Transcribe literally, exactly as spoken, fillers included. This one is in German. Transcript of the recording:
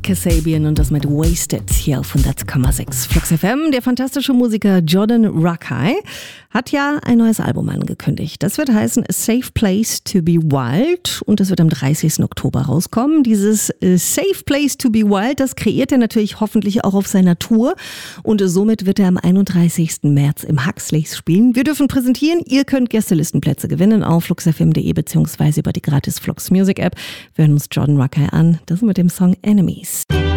Kasabian und das mit Wasted hier auf hundert Komma sechs Flux F M. Der fantastische Musiker Jordan Rakei hat ja ein neues Album angekündigt. Das wird heißen A Safe Place to be Wild und das wird am dreißigsten Oktober rauskommen. Dieses A Safe Place to be Wild, das kreiert er natürlich hoffentlich auch auf seiner Tour und somit wird er am einunddreißigsten März im Huxleys spielen. Wir dürfen präsentieren, ihr könnt Gästelistenplätze gewinnen auf fluxfm punkt de beziehungsweise über die gratis Flux Music App. Wir hören uns Jordan Rakei an, das mit dem Song Enemies.